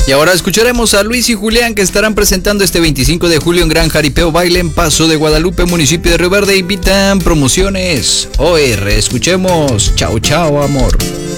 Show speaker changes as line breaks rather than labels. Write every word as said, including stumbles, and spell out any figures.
Y ahora escucharemos a Luis y Julián, que estarán presentando este veinticinco de julio en Gran Jaripeo Baile en Paso de Guadalupe, municipio de Río Verde. Invitan promociones O R. Escuchemos. Chao, chao, amor.